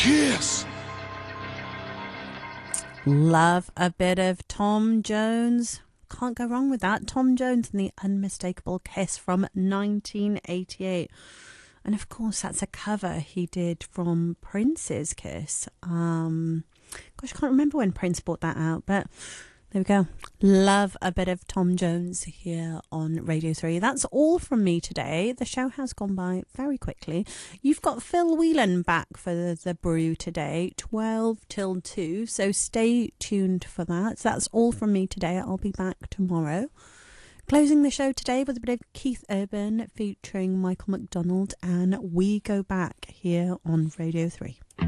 Kiss. Love a bit of Tom Jones. Can't go wrong with that. Tom Jones and the Unmistakable Kiss from 1988. And of course, that's a cover he did from Prince's Kiss. Gosh, I can't remember when Prince brought that out, but there we go. Love a bit of Tom Jones here on Radio 3. That's all from me today. The show has gone by very quickly. You've got Phil Whelan back for the brew today, 12 till 2. So stay tuned for that. So that's all from me today. I'll be back tomorrow. Closing the show today with a bit of Keith Urban featuring Michael McDonald, and We Go Back here on Radio 3.